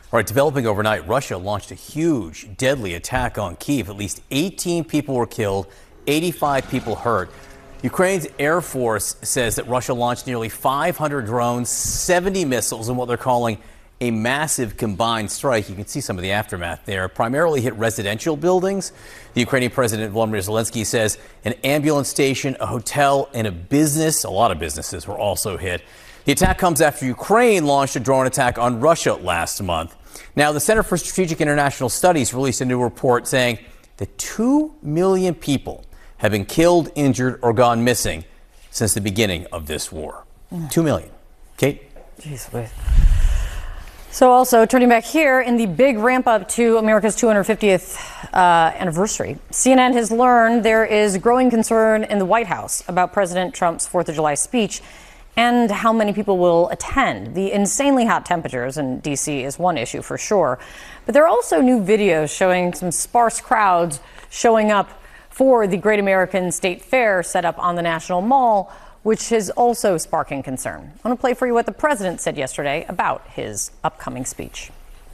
All right, developing overnight, Russia launched a huge, deadly attack on Kyiv. At least 18 people were killed, 85 people hurt. Ukraine's Air Force says that Russia launched nearly 500 drones, 70 missiles, and what they're calling a massive combined strike. You can see some of the aftermath there. Primarily hit residential buildings. The Ukrainian President Volodymyr Zelensky says an ambulance station, a hotel, and a lot of businesses were also hit. The attack comes after Ukraine launched a drone attack on Russia last month. Now, the Center for Strategic International Studies released a new report saying that 2 million people have been killed, injured, or gone missing since the beginning of this war. 2 million. Kate? Jeez, wait. So also, turning back here, in the big ramp up to America's 250th anniversary, CNN has learned there is growing concern in the White House about President Trump's 4th of July speech and how many people will attend. The insanely hot temperatures in D.C. is one issue for sure, but there are also new videos showing some sparse crowds showing up for the Great American State Fair set up on the National Mall, which is also sparking concern. I want to play for you what the president said yesterday about his upcoming speech.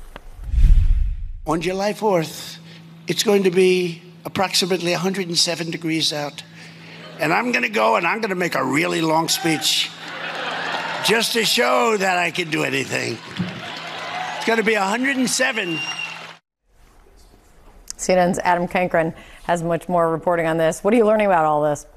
On July 4th, it's going to be approximately 107 degrees out. And I'm going to go and I'm going to make a really long speech just to show that I can do anything. It's going to be 107. CNN's Adam Cankren has much more reporting on this. What are you learning about all this?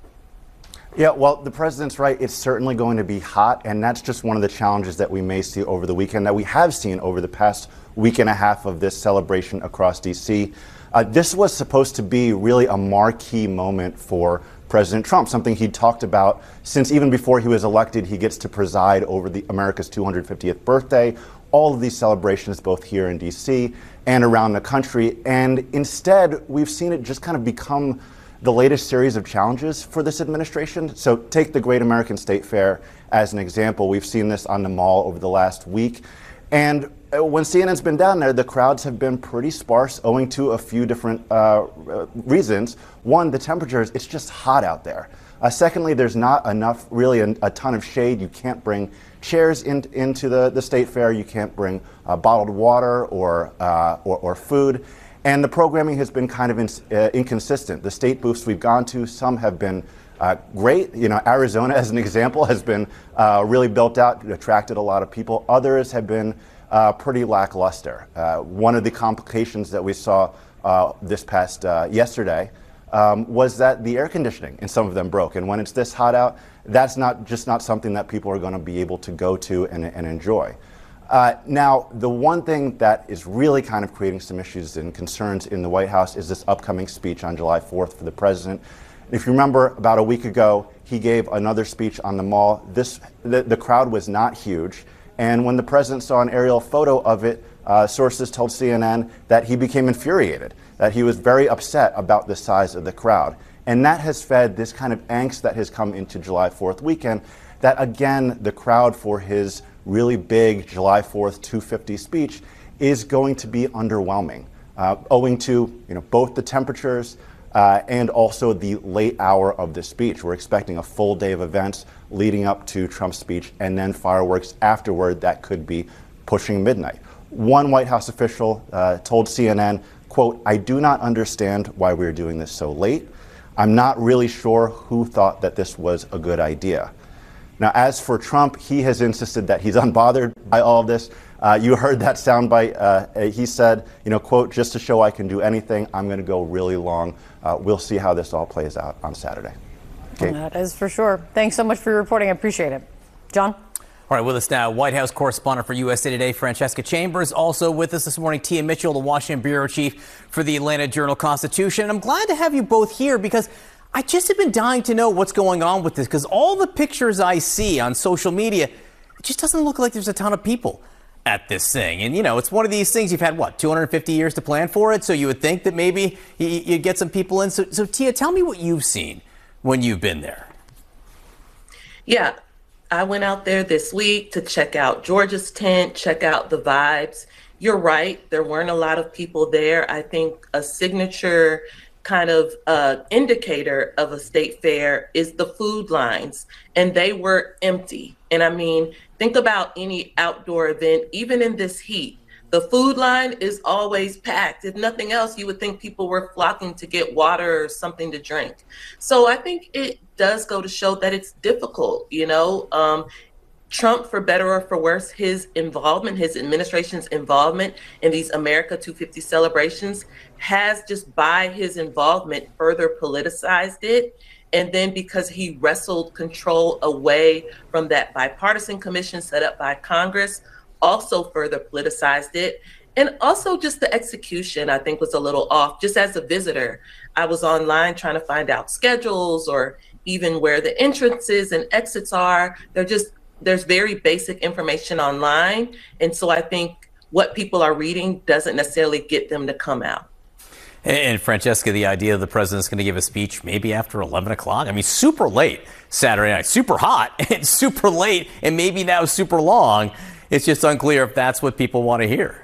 Yeah, well, the president's right. It's certainly going to be hot, and that's just one of the challenges that we may see over the weekend, that we have seen over the past week and a half of this celebration across D.C. This was supposed to be really a marquee moment for President Trump, something he talked about since even before he was elected. He gets to preside over America's 250th birthday, all of these celebrations both here in D.C. and around the country. And instead, we've seen it just kind of become the latest series of challenges for this administration. So take the Great American State Fair as an example. We've seen this on the Mall over the last week. And when CNN's been down there, the crowds have been pretty sparse owing to a few different reasons. One, the temperatures, it's just hot out there. Secondly, there's not enough, really a ton of shade. You can't bring chairs into the State Fair. You can't bring bottled water or food. And the programming has been kind of inconsistent. The state booths we've gone to, some have been great. You know, Arizona, as an example, has been really built out, attracted a lot of people. Others have been pretty lackluster. One of the complications that we saw this past yesterday was that the air conditioning in some of them broke. And when it's this hot out, that's not something that people are going to be able to go to and enjoy. Now, the one thing that is really kind of creating some issues and concerns in the White House is this upcoming speech on July 4th for the president. If you remember, about a week ago, he gave another speech on the Mall. The crowd was not huge. And when the president saw an aerial photo of it, sources told CNN that he became infuriated, that he was very upset about the size of the crowd. And that has fed this kind of angst that has come into July 4th weekend, that again, the crowd for his really big July 4th 250 speech is going to be underwhelming, owing to both the temperatures and also the late hour of the speech. We're expecting a full day of events leading up to Trump's speech and then fireworks afterward that could be pushing midnight. One White House official told CNN, quote, "I do not understand why we're doing this so late. I'm not really sure who thought that this was a good idea." Now, as for Trump, he has insisted that he's unbothered by all of this. You heard that soundbite. He said, quote, "Just to show I can do anything, I'm going to go really long." We'll see how this all plays out on Saturday. Kate? That is for sure. Thanks so much for your reporting. I appreciate it. John? All right, with us now, White House correspondent for USA Today, Francesca Chambers. Also with us this morning, Tia Mitchell, the Washington bureau chief for the Atlanta Journal-Constitution. And I'm glad to have you both here because I just have been dying to know what's going on with this, because all the pictures I see on social media, it just doesn't look like there's a ton of people at this thing. And, it's one of these things you've had, 250 years to plan for it? So you would think that maybe you'd get some people in. So Tia, tell me what you've seen when you've been there. Yeah, I went out there this week to check out Georgia's tent, check out the vibes. You're right, there weren't a lot of people there. I think a signature kind of indicator of a state fair is the food lines, and they were empty. And I mean, think about any outdoor event, even in this heat, The food line is always packed. If nothing else, you would think people were flocking to get water or something to drink. So I think it does go to show that it's difficult, Trump, for better or for worse, his involvement, his administration's involvement in these America 250 celebrations has, just by his involvement, further politicized it. And then because he wrestled control away from that bipartisan commission set up by Congress, also further politicized it. And also just the execution, I think, was a little off. Just as a visitor, I was online trying to find out schedules or even where the entrances and exits are. There's very basic information online. And so I think what people are reading doesn't necessarily get them to come out. And Francesca, the idea the president's going to give a speech maybe after 11 o'clock. I mean, super late Saturday night, super hot and super late and maybe now super long. It's just unclear if that's what people want to hear.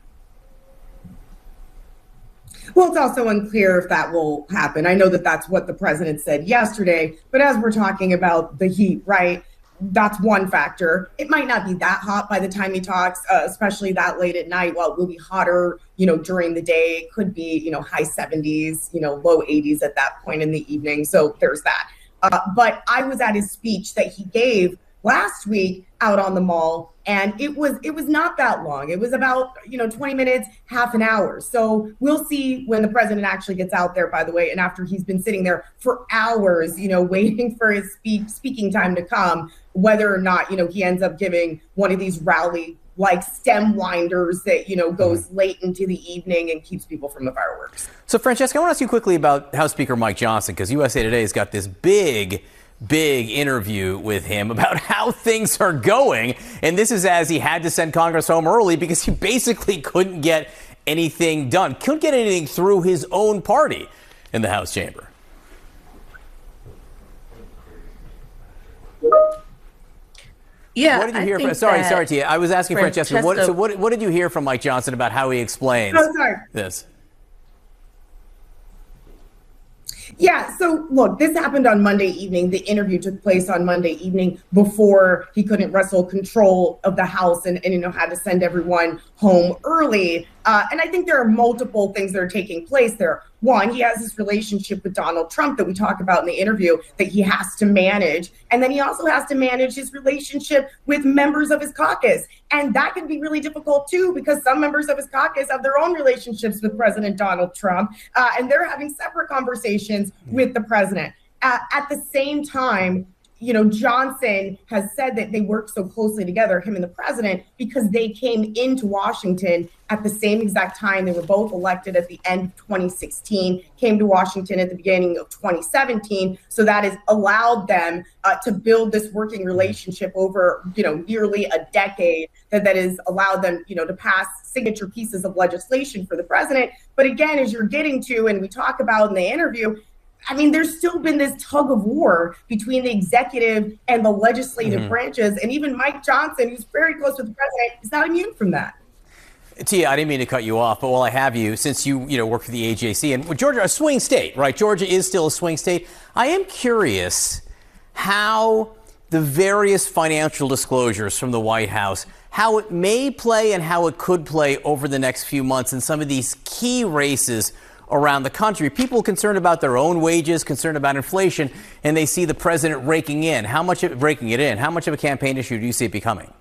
Well, it's also unclear if that will happen. I know that that's what the president said yesterday, but as we're talking about the heat, right? That's one factor. It might not be that hot by the time he talks, especially that late at night. Well, it will be hotter, during the day. It could be, high 70s, low 80s at that point in the evening. So there's that. But I was at his speech that he gave last week out on the Mall, and it was not that long. It was about 20 minutes, half an hour. So we'll see when the president actually gets out there, by the way, and after he's been sitting there for hours, waiting for his speaking time to come, whether or not he ends up giving one of these rally like stem winders that goes late into the evening and keeps people from the fireworks. So Francesca, I want to ask you quickly about House Speaker Mike Johnson, because USA Today has got this big interview with him about how things are going. And this is as he had to send Congress home early because he basically couldn't get anything done, couldn't get anything through his own party in the House chamber. Yeah. What did you hear? Sorry, Tia. I was asking Francesca. What did you hear from Mike Johnson about how he explains this? Yeah, so look, this happened on Monday evening. The interview took place on Monday evening before he couldn't wrestle control of the House and had to send everyone home early. And I think there are multiple things that are taking place there. One, he has this relationship with Donald Trump that we talk about in the interview that he has to manage. And then he also has to manage his relationship with members of his caucus. And that can be really difficult, too, because some members of his caucus have their own relationships with President Donald Trump, and they're having separate conversations with the president. At the same time, Johnson has said that they work so closely together, him and the president, because they came into Washington at the same exact time. They were both elected at the end of 2016, came to Washington at the beginning of 2017. So that has allowed them to build this working relationship over, nearly a decade that has allowed them, to pass signature pieces of legislation for the president. But again, as you're getting to, and we talk about in the interview, I mean, there's still been this tug of war between the executive and the legislative branches. And even Mike Johnson, who's very close with the president, is not immune from that. Tia, I didn't mean to cut you off, but while I have you, since you work for the AJC, and Georgia, a swing state, right? Georgia is still a swing state. I am curious how the various financial disclosures from the White House, how it may play and how it could play over the next few months in some of these key races around the country. People concerned about their own wages, concerned about inflation, and they see the president raking it in. How much of a campaign issue do you see it becoming?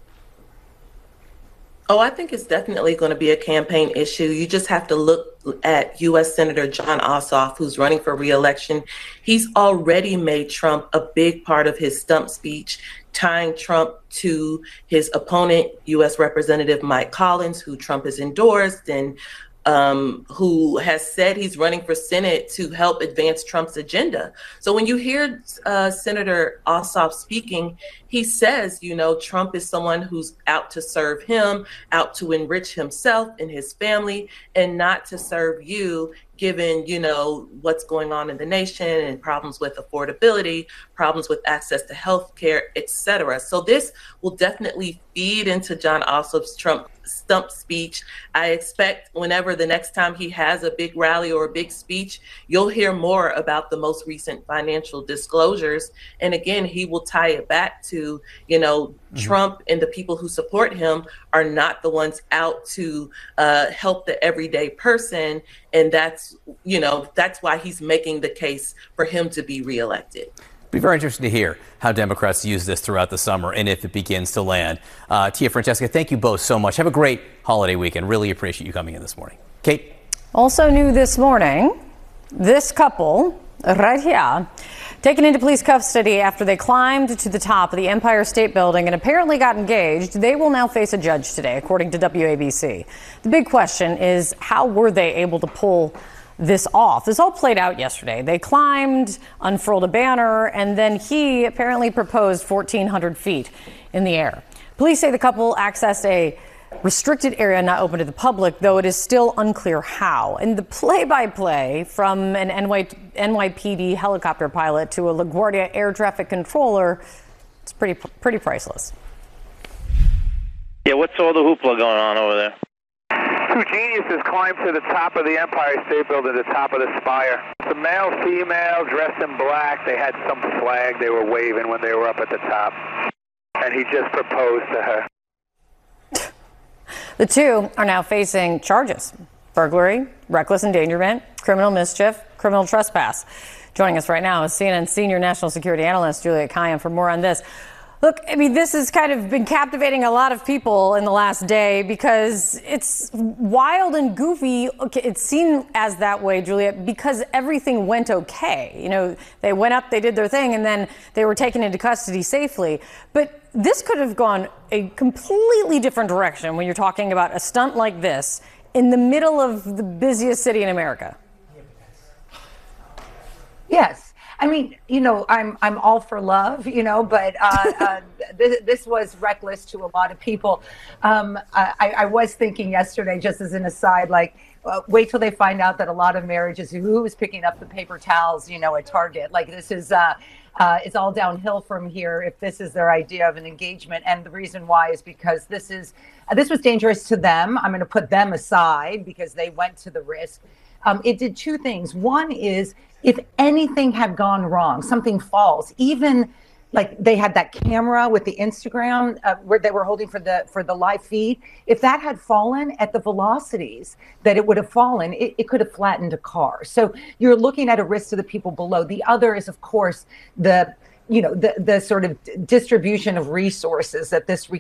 Oh, I think it's definitely going to be a campaign issue. You just have to look at U.S. Senator Jon Ossoff, who's running for re-election. He's already made Trump a big part of his stump speech, tying Trump to his opponent, U.S. Representative Mike Collins, who Trump has endorsed, and who has said he's running for Senate to help advance Trump's agenda. So when you hear Senator Ossoff speaking, he says, Trump is someone who's out to serve him, out to enrich himself and his family, and not to serve you, given, what's going on in the nation and problems with affordability, problems with access to health care, et cetera. So this will definitely feed into Jon Ossoff's Trump stump speech. I expect whenever the next time he has a big rally or a big speech, you'll hear more about the most recent financial disclosures. And again, he will tie it back to, Trump and the people who support him are not the ones out to help the everyday person. And that's why he's making the case for him to be reelected. Be very interesting to hear how Democrats use this throughout the summer and if it begins to land. Tia, Francesca, thank you both so much. Have a great holiday weekend. Really appreciate you coming in this morning. Kate? Also new this morning, this couple right here, taken into police custody after they climbed to the top of the Empire State Building and apparently got engaged. They will now face a judge today, according to WABC. The big question is, how were they able to pull this off? This all played out yesterday. They climbed, unfurled a banner, and then he apparently proposed 1,400 feet in the air. Police say the couple accessed a restricted area not open to the public, though it is still unclear how. And the play-by-play from an NYPD helicopter pilot to a LaGuardia air traffic controller, it's pretty priceless. Yeah, what's all the hoopla going on over there? Two geniuses climbed to the top of the Empire State Building, the top of the spire. The male, female, dressed in black. They had some flag they were waving when they were up at the top. And he just proposed to her. The two are now facing charges: burglary, reckless endangerment, criminal mischief, criminal trespass. Joining us right now is CNN senior national security analyst Juliette Kayyem for more on this. Look, I mean, this has kind of been captivating a lot of people in the last day because it's wild and goofy. Okay, it's seen as that way, Juliette, because everything went okay. They went up, they did their thing, and then they were taken into custody safely. But this could have gone a completely different direction when you're talking about a stunt like this in the middle of the busiest city in America. Yes. I mean, I'm all for love, but this was reckless to a lot of people. I was thinking yesterday, just as an aside, wait till they find out that a lot of marriages, who is picking up the paper towels, at Target. This is, it's all downhill from here if this is their idea of an engagement. And the reason why is because this was dangerous to them. I'm going to put them aside because they went to the risk. It did two things. One is, if anything had gone wrong, something falls, even they had that camera with the Instagram where they were holding for the live feed. If that had fallen at the velocities that it would have fallen, it could have flattened a car. So you're looking at a risk to the people below. The other is, of course, the sort of distribution of resources that this